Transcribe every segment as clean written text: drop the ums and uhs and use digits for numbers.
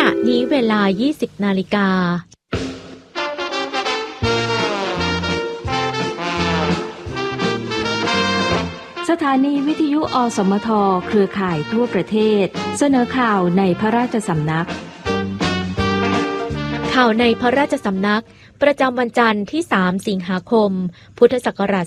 ณะนี้เวลา 20 นาฬิกาสถานีวิทยุอสมทเครือข่ายทั่วประเทศเสนอข่าวในพระราชสำนักข่าวในพระราชสำนักประจำวันจันทร์ที่ 3 สิงหาคม พุทธศักราช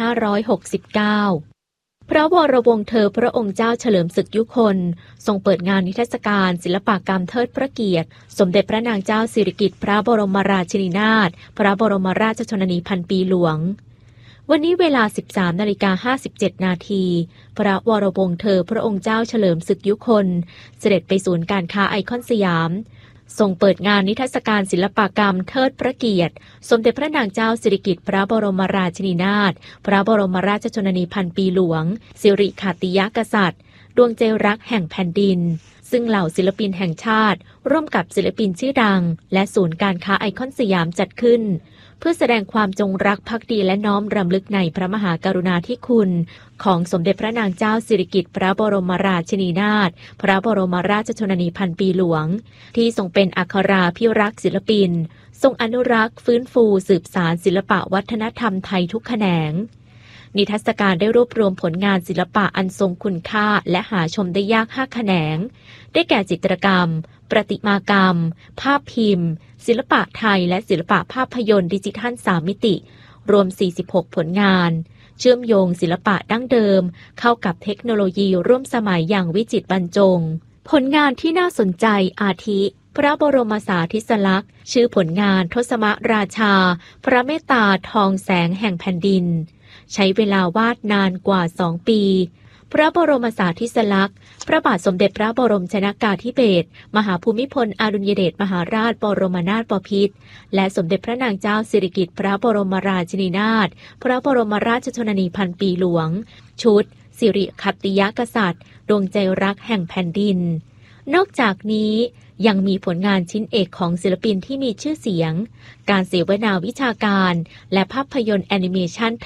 2569 พระวรวงศ์เธอพระองค์เจ้าเฉลิมศึกยุคน ทรงเปิดงานนิทรรศการศิลปกรรมเทิดพระเกียรติสมเด็จพระนางเจ้าสิริกิติ์พระบรมราชินีนาถพระบรมราชชนนีพันปีหลวงวันนี้เวลา 13:57 นาทีพระวรวงศ์เธอพระองค์เจ้าเฉลิมศึกยุคน เสด็จไปศูนย์การค้าไอคอนสยามทรงเปิดงานนิทรรศการศิลปกรรมเทิดพระเกียรติสมเด็จพระนางเจ้าสิริกิติ์พระบรมราชินีนาถพระบรมราชชนนีพันปีหลวงสิริขัตติยกษัตริย์ดวงใจรักแห่งแผ่นดินซึ่งเหล่าศิลปินแห่งชาติร่วมกับศิลปินชื่อดังและศูนย์การค้าไอคอนสยามจัดขึ้นเพื่อแสดงความจงรักภักดีและน้อมรำลึกในพระมหากรุณาธิคุณของสมเด็จพระนางเจ้าสิริกิติ์พระบรมราชินีนาถพระบรมราชชนนีพันปีหลวงที่ทรงเป็นอัคราภิรักษ์ศิลปินทรงอนุรักษ์ฟื้นฟูสืบสานศิลปะวัฒนธรรมไทยทุกแขนงนิทรรศการได้รวบรวมผลงานศิลปะอันทรงคุณค่าและหาชมได้ยาก5แขนงได้แก่จิตรกรรมประติมากรรมภาพพิมพ์ศิลปะไทยและศิลปะภาพยนตร์ดิจิทัล3มิติรวม46ผลงานเชื่อมโยงศิลปะดั้งเดิมเข้ากับเทคโนโลยีร่วมสมัยอย่างวิจิตรบรรจงผลงานที่น่าสนใจอาทิพระบรมสาธิสลักษณ์ชื่อผลงานทศมราชาพระเมตตาทองแสงแห่งแผ่นดินใช้เวลาวาดนานกว่า2ปีพระบรมสาธิสลักษณ์พระบาทสมเด็จพระบรมชนกาธิเบศรมหาภูมิพลอดุลยเดชมหาราชบรมนาถบพิตรและสมเด็จพระนางเจ้าสิริกิติ์พระบรมราชินีนาถพระบรมราชชนนีพันปีหลวงชุดสิริขัตติยกษัตริย์ดวงใจรักแห่งแผ่นดินนอกจากนี้ยังมีผลงานชิ้นเอกของศิลปินที่มีชื่อเสียงการเสวนาวิชาการและภาพยนตร์แอนิเมชัน